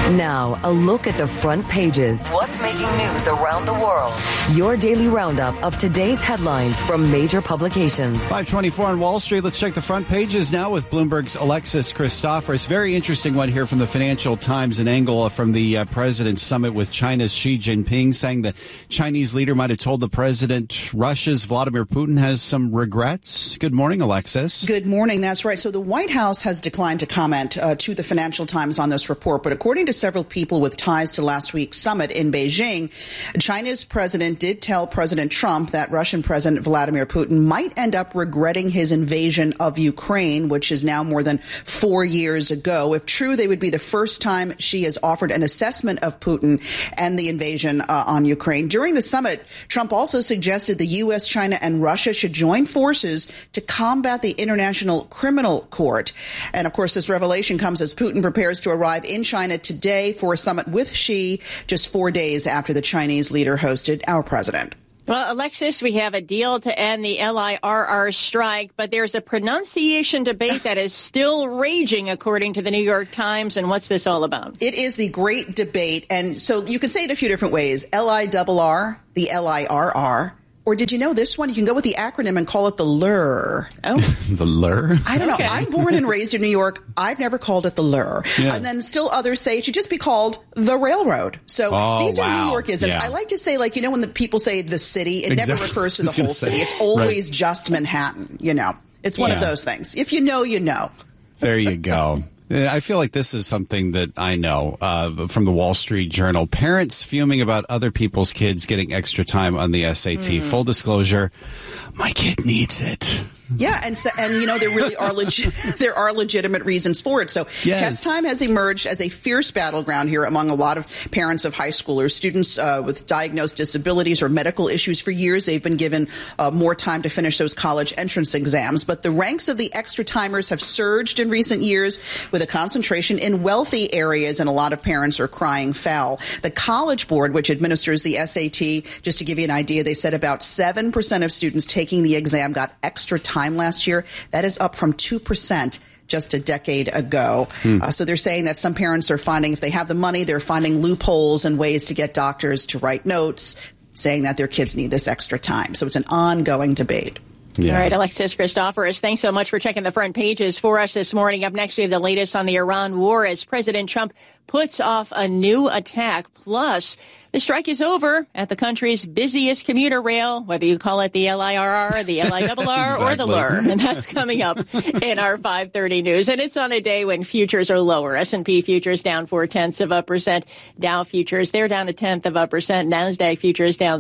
Now, a look at the front pages. What's making news around the world? Your daily roundup of today's headlines from major publications. 524 on Wall Street. Let's check the front pages now with Bloomberg's Alexis Christoforous. Very interesting one here from the Financial Times, an angle from the President's summit with China's Xi Jinping, saying the Chinese leader might have told the president Russia's Vladimir Putin has some regrets. Good morning, Alexis. Good morning. That's right. So the White House has declined to comment to the Financial Times on this report, but according to several people with ties to last week's summit in Beijing, China's president did tell President Trump that Russian President Vladimir Putin might end up regretting his invasion of Ukraine, which is now more than 4 years ago. If true, they would be the first time Xi has offered an assessment of Putin and the invasion on Ukraine. During the summit, Trump also suggested the U.S., China, and Russia should join forces to combat the International Criminal Court. And of course, this revelation comes as Putin prepares to arrive in China today for a summit with Xi, just 4 days after the Chinese leader hosted our president. Well, Alexis, we have a deal to end the LIRR strike, but there's a pronunciation debate that is still raging, according to the New York Times. And what's this all about? It is the great debate. And so you can say it a few different ways. LIRR, the LIRR. Or did you know this one? You can go with the acronym and call it the LUR. Oh. The LUR? I don't know. I'm born and raised in New York. I've never called it the LUR. Yeah. And then still others say it should just be called the railroad. So these are New Yorkisms. Yeah. I like to say, like, you know, when the people say the city, it never refers to the whole city. It's always just Manhattan, you know. It's one of those things. If you know, you know. There you go. I feel like this is something that I know from the Wall Street Journal. Parents fuming about other people's kids getting extra time on the SAT. Full disclosure, my kid needs it. Yeah, and you know, there really are there are legitimate reasons for it. So test time has emerged as a fierce battleground here among a lot of parents of high schoolers. Students with diagnosed disabilities or medical issues for years, they've been given more time to finish those college entrance exams. But the ranks of the extra timers have surged in recent years with a concentration in wealthy areas, and a lot of parents are crying foul. The College Board, which administers the SAT, just to give you an idea, they said about 7% of students taking the exam got extra time last year. That is up from 2% just a decade ago. So they're saying that some parents are finding, if they have the money, they're finding loopholes and ways to get doctors to write notes, saying that their kids need this extra time. So it's an ongoing debate. Yeah. All right, Alexis Christoforous, thanks so much for checking the front pages for us this morning. Up next, we have the latest on the Iran war as President Trump puts off a new attack. Plus, the strike is over at the country's busiest commuter rail, whether you call it the LIRR, the LIRR, or the LUR. And that's coming up in our 5:30 news. And it's on a day when futures are lower. S&P futures down 0.4%. Dow futures, they're down 0.1%. NASDAQ futures down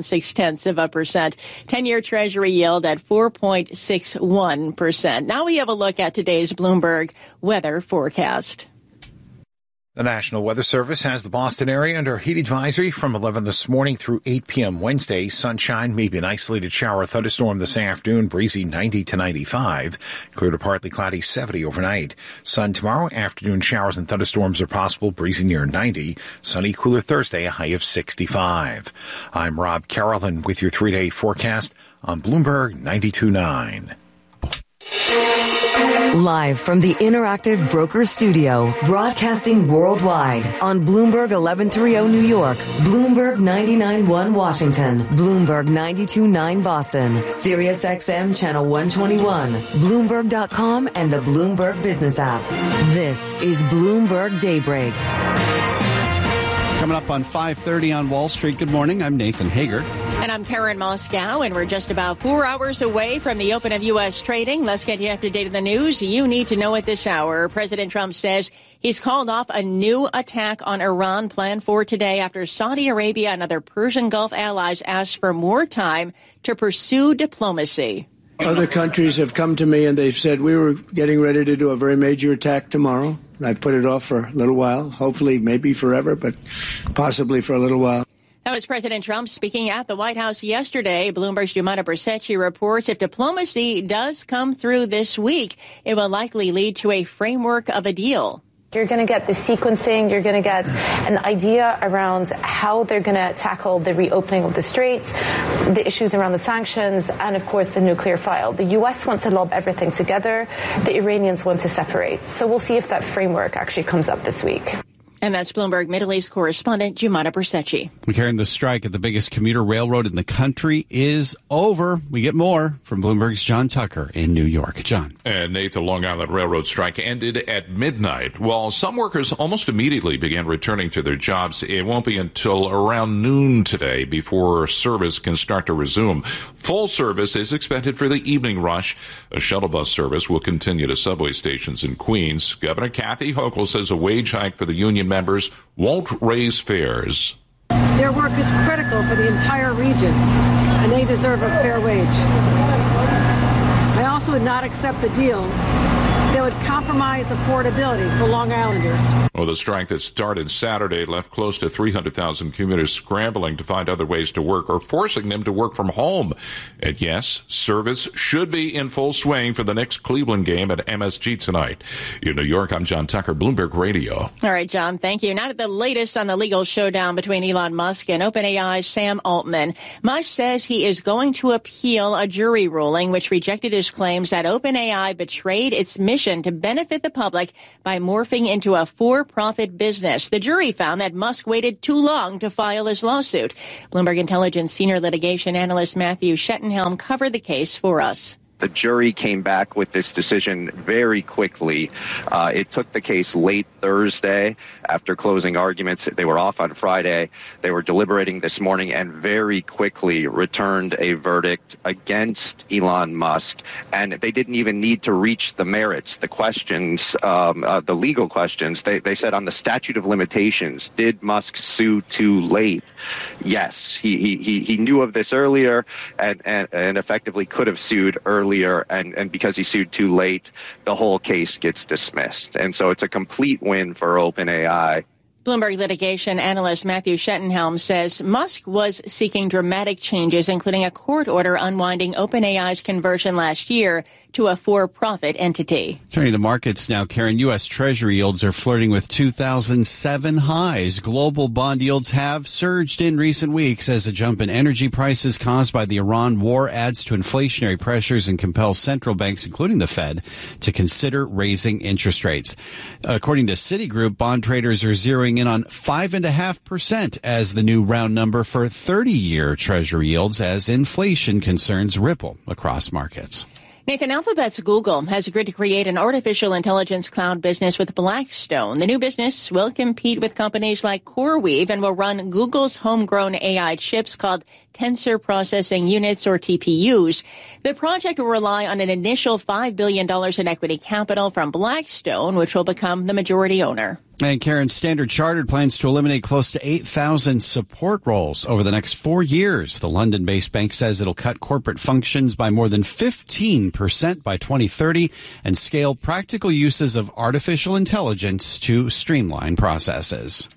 0.6%. 10-year Treasury yield at 4.61%. Now we have a look at today's Bloomberg weather forecast. The National Weather Service has the Boston area under heat advisory from 11 this morning through 8 p.m. Wednesday. Sunshine, maybe an isolated shower or thunderstorm this afternoon, breezy 90 to 95. Clear to partly cloudy 70 overnight. Sun tomorrow, afternoon showers and thunderstorms are possible, breezy near 90. Sunny, cooler Thursday, a high of 65. I'm Rob Carrollton with your 3-day forecast on Bloomberg 92.9. Live from the Interactive Brokers Studio, broadcasting worldwide on Bloomberg 1130 New York, Bloomberg 99.1 Washington, Bloomberg 92.9 Boston, Sirius XM Channel 121, Bloomberg.com, and the Bloomberg Business app. This is Bloomberg Daybreak. Coming up on 5:30 on Wall Street. Good morning. I'm Nathan Hager. And I'm Karen Moscow, and we're just about 4 hours away from the open of U.S. trading. Let's get you up to date on the news you need to know at this hour. President Trump says he's called off a new attack on Iran planned for today after Saudi Arabia and other Persian Gulf allies asked for more time to pursue diplomacy. Other countries have come to me and they've said we were getting ready to do a very major attack tomorrow. I've put it off for a little while, hopefully maybe forever, but possibly for a little while. That was President Trump speaking at the White House yesterday. Bloomberg's Giuliana Bercecci reports if diplomacy does come through this week, it will likely lead to a framework of a deal. You're going to get the sequencing. You're going to get an idea around how they're going to tackle the reopening of the straits, the issues around the sanctions, and, of course, the nuclear file. The U.S. wants to lob everything together. The Iranians want to separate. So we'll see if that framework actually comes up this week. And that's Bloomberg Middle East correspondent Jumana Bercecci. Karen, the strike at the biggest commuter railroad in the country is over. We get more from Bloomberg's John Tucker in New York. John. And Nate, the Long Island Railroad strike ended at midnight. While some workers almost immediately began returning to their jobs, it won't be until around noon today before service can start to resume. Full service is expected for the evening rush. A shuttle bus service will continue to subway stations in Queens. Governor Kathy Hochul says a wage hike for the union members won't raise fares. Their work is critical for the entire region, and they deserve a fair wage. I also would not accept a deal that would compromise affordability for Long Islanders. Well, the strike that started Saturday left close to 300,000 commuters scrambling to find other ways to work or forcing them to work from home. And yes, service should be in full swing for the next Cleveland game at MSG tonight. In New York, I'm John Tucker, Bloomberg Radio. All right, John, thank you. Now to the latest on the legal showdown between Elon Musk and OpenAI's Sam Altman. Musk says he is going to appeal a jury ruling which rejected his claims that OpenAI betrayed its mission to benefit the public by morphing into a for-profit business. The jury found that Musk waited too long to file his lawsuit. Bloomberg Intelligence senior litigation analyst Matthew Schettenhelm covered the case for us. The jury came back with this decision very quickly. It took the case late Thursday after closing arguments. They were off on Friday. They were deliberating this morning and very quickly returned a verdict against Elon Musk. And they didn't even need to reach the merits, the questions, the legal questions. They said on the statute of limitations, did Musk sue too late? Yes, he knew of this earlier and effectively could have sued earlier. And because he sued too late, the whole case gets dismissed. And so it's a complete win for OpenAI. Bloomberg litigation analyst Matthew Schettenhelm says Musk was seeking dramatic changes, including a court order unwinding OpenAI's conversion last year to a for-profit entity. Turning to markets now, Karen, U.S. Treasury yields are flirting with 2007 highs. Global bond yields have surged in recent weeks as a jump in energy prices caused by the Iran war adds to inflationary pressures and compels central banks, including the Fed, to consider raising interest rates. According to Citigroup, bond traders are zeroing in on 5.5% as the new round number for 30-year Treasury yields as inflation concerns ripple across markets. Nathan, Alphabet's Google has agreed to create an artificial intelligence cloud business with Blackstone. The new business will compete with companies like CoreWeave and will run Google's homegrown AI chips called Tensor Processing Units, or TPUs. The project will rely on an initial $5 billion in equity capital from Blackstone, which will become the majority owner. And Karen, Standard Chartered plans to eliminate close to 8,000 support roles over the next 4 years. The London-based bank says it'll cut corporate functions by more than 15% by 2030 and scale practical uses of artificial intelligence to streamline processes.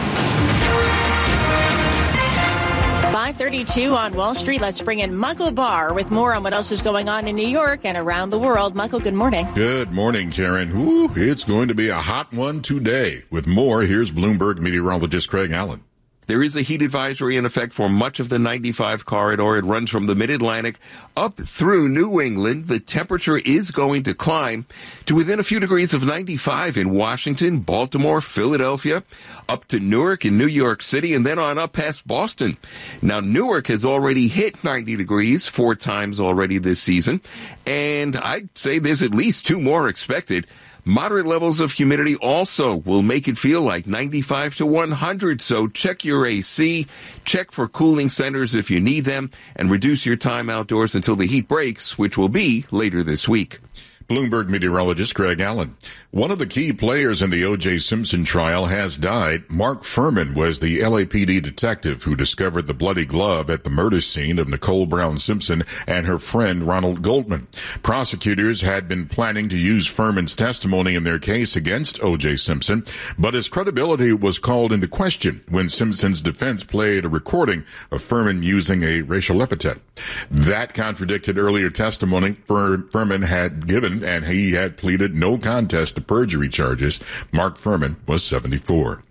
5:32 on Wall Street. Let's bring in Michael Barr with more on what else is going on in New York and around the world. Michael, good morning. Good morning, Karen. Ooh, it's going to be a hot one today. With more, here's Bloomberg meteorologist Craig Allen. There is a heat advisory in effect for much of the 95 corridor. It runs from the mid-Atlantic up through New England. The temperature is going to climb to within a few degrees of 95 in Washington, Baltimore, Philadelphia, up to Newark and New York City, and then on up past Boston. Now, Newark has already hit 90 degrees 4 times already this season, and I'd say there's at least 2 more expected. Moderate levels of humidity also will make it feel like 95 to 100, so check your AC, check for cooling centers if you need them, and reduce your time outdoors until the heat breaks, which will be later this week. Bloomberg meteorologist Craig Allen. One of the key players in the O.J. Simpson trial has died. Mark Furman was the LAPD detective who discovered the bloody glove at the murder scene of Nicole Brown Simpson and her friend Ronald Goldman. Prosecutors had been planning to use Furman's testimony in their case against O.J. Simpson, but his credibility was called into question when Simpson's defense played a recording of Furman using a racial epithet. That contradicted earlier testimony Furman had given, and he had pleaded no contest to perjury charges. Mark Furman was 74.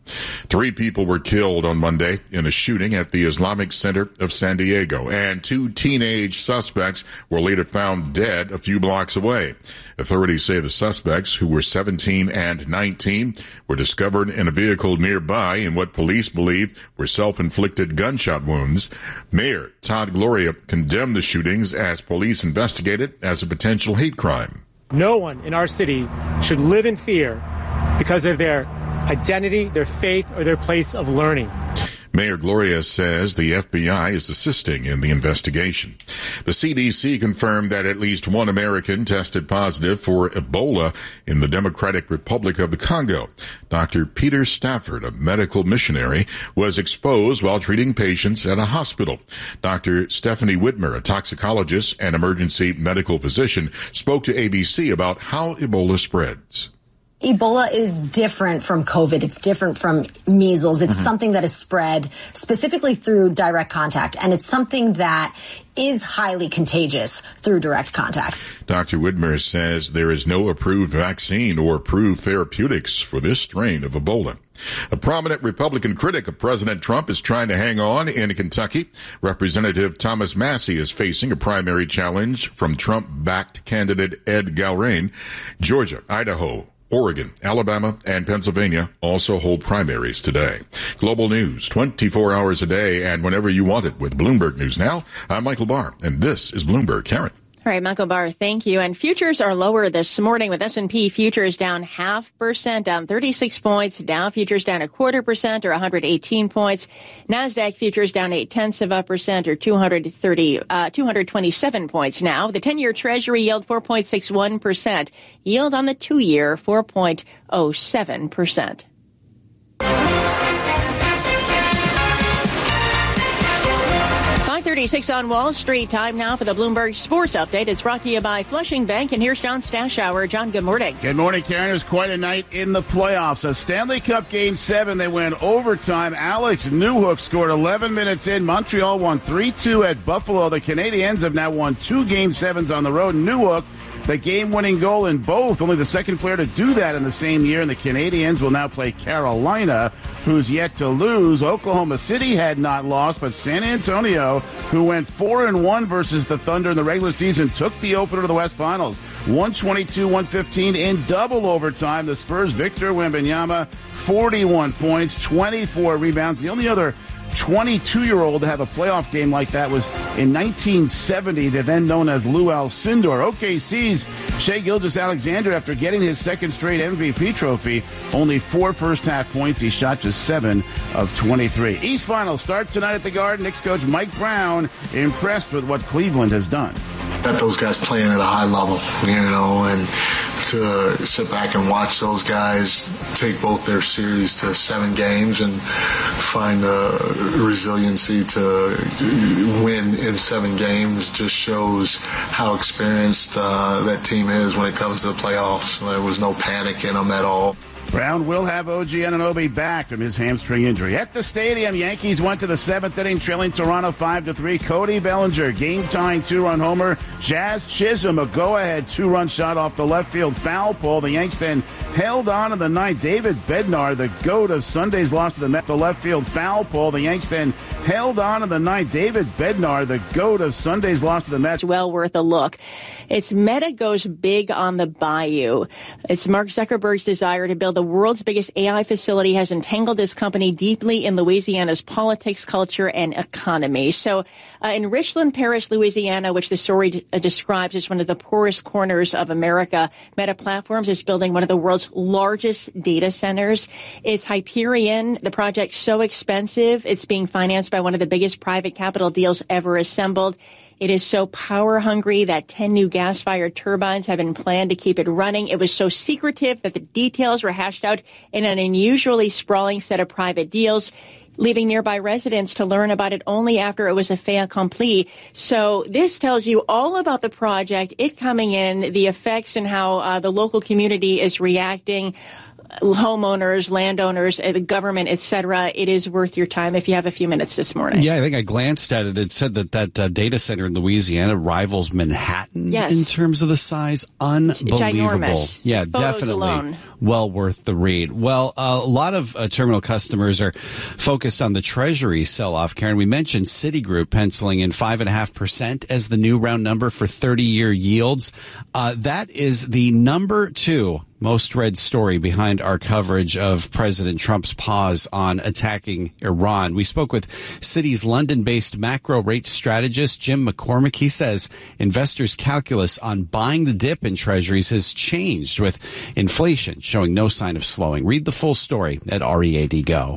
3 people were killed on Monday in a shooting at the Islamic Center of San Diego, and 2 teenage suspects were later found dead a few blocks away. Authorities say the suspects, who were 17 and 19, were discovered in a vehicle nearby in what police believe were self-inflicted gunshot wounds. Mayor Todd Gloria condemned the shootings as police investigate it as a potential hate crime. No one in our city should live in fear because of their identity, their faith, or their place of learning. Mayor Gloria says the FBI is assisting in the investigation. The CDC confirmed that at least 1 American tested positive for Ebola in the Democratic Republic of the Congo. Dr. Peter Stafford, a medical missionary, was exposed while treating patients at a hospital. Dr. Stephanie Whitmer, a toxicologist and emergency medical physician, spoke to ABC about how Ebola spreads. Ebola is different from COVID. It's different from measles. It's something that is spread specifically through direct contact, and it's something that is highly contagious through direct contact. Dr. Whitmer says there is no approved vaccine or approved therapeutics for this strain of Ebola. A prominent Republican critic of President Trump is trying to hang on in Kentucky. Representative Thomas Massie is facing a primary challenge from Trump-backed candidate Ed Galrain. Georgia, Idaho, Oregon, Alabama, and Pennsylvania also hold primaries today. Global news, 24 hours a day and whenever you want it with Bloomberg News Now. I'm Michael Barr, and this is Bloomberg. Karen. All right, Michael Barr, thank you. And futures are lower this morning with S&P futures down 0.5%, down 36 points. Dow futures down 0.25% or 118 points. NASDAQ futures down 0.8% or 227 points now. The 10-year Treasury yield 4.61%. Yield on the 2-year 4.07%. 5:36 on Wall Street. Time now for the Bloomberg Sports Update. It's brought to you by Flushing Bank. And here's John Stashower. John, good morning. Good morning, Karen. It was quite a night in the playoffs. A Stanley Cup Game 7. They went overtime. Alex Newhook scored 11 minutes in. Montreal won 3-2 at Buffalo. The Canadiens have now won 2 Game 7s on the road. Newhook, the game-winning goal in both. Only the second player to do that in the same year. And the Canadiens will now play Carolina, who's yet to lose. Oklahoma City had not lost, but San Antonio, who went 4-1 versus the Thunder in the regular season, took the opener to the West Finals. 122-115 in double overtime. The Spurs' Victor Wembanyama, 41 points, 24 rebounds. The only other 22-year-old to have a playoff game like that was in 1970, the then known as Lou Alcindor. OKC's Shai Gilgeous-Alexander, after getting his second straight MVP trophy, only 4 first-half points. He shot just 7 of 23. East Finals start tonight at the Garden. Knicks coach Mike Brown impressed with what Cleveland has done. That those guys playing at a high level, and to sit back and watch those guys take both their series to 7 games and find the resiliency to win in 7 games just shows how experienced that team is when it comes to the playoffs. There was no panic in them at all. Brown will have OG Anunoby back from his hamstring injury. At the stadium, Yankees went to the 7th inning, trailing Toronto 5-3. Cody Bellinger, game-tying 2-run homer. Jazz Chisholm, a go-ahead 2-run shot off the left field foul pole. The Yanks then held on in the 9th. David Bednar, the GOAT of Sunday's loss to the Mets, the left field foul pole. The Yanks then held on in the 9th. David Bednar, the GOAT of Sunday's loss to the Mets. Well worth a look. It's Meta goes big on the Bayou. It's Mark Zuckerberg's desire to build the world's biggest AI facility has entangled his company deeply in Louisiana's politics, culture, and economy. So in Richland Parish, Louisiana, which the story describes as one of the poorest corners of America, Meta Platforms is building one of the world's largest data centers. It's Hyperion. The project's so expensive, it's being financed by one of the biggest private capital deals ever assembled. It is so power hungry that 10 new gas-fired turbines have been planned to keep it running. It was so secretive that the details were hashed out in an unusually sprawling set of private deals, leaving nearby residents to learn about it only after it was a fait accompli. So this tells you all about the project, it coming in, the effects and how the local community is reacting. homeowners, landowners, the government, etc. It is worth your time if you have a few minutes this morning. Yeah, I think I glanced at it. It said that data center in Louisiana rivals Manhattan in terms of the size. Unbelievable. Ginormous. Yeah, Photos definitely. alone. Well worth the read. Well, a lot of terminal customers are focused on the Treasury sell-off. Karen, we mentioned Citigroup penciling in 5.5% as the new round number for 30-year yields. That is the number 2 most read story behind our coverage of President Trump's pause on attacking Iran. We spoke with Citi's London-based macro rate strategist Jim McCormick. He says investors' calculus on buying the dip in treasuries has changed with inflation showing no sign of slowing. Read the full story at READ Go.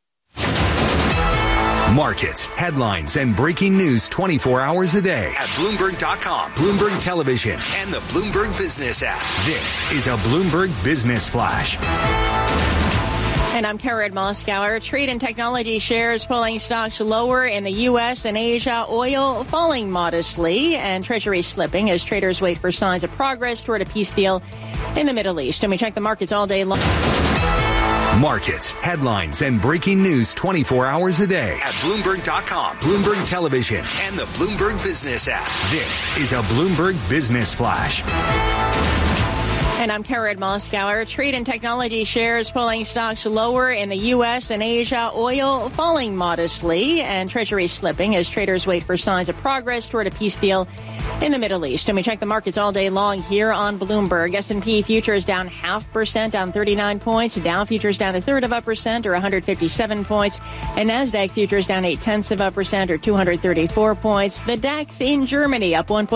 Markets, headlines, and breaking news 24 hours a day at Bloomberg.com, Bloomberg Television, and the Bloomberg Business app. This is a Bloomberg Business Flash. And I'm Karen Moskauer. Trade and technology shares pulling stocks lower in the U.S. and Asia. Oil falling modestly and Treasury slipping as traders wait for signs of progress toward a peace deal in the Middle East. And we check the markets all day long. Markets, headlines, and breaking news 24 hours a day at Bloomberg.com, Bloomberg Television, and the Bloomberg Business app. This is a Bloomberg Business Flash. And I'm Karen Moskauer. Trade and technology shares pulling stocks lower in the U.S. and Asia. Oil falling modestly and Treasury slipping as traders wait for signs of progress toward a peace deal in the Middle East. And we check the markets all day long here on Bloomberg. S&P futures down 0.5%, down 39 points. Dow futures down 0.33% or 157 points. And NASDAQ futures down 0.8% or 234 points. The DAX in Germany up 1.